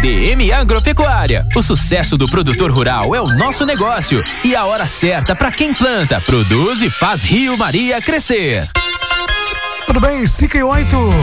DM Agropecuária. O sucesso do produtor rural é o nosso negócio e a hora certa para quem planta, produz e faz Rio Maria crescer. Tudo bem, 5 e 8.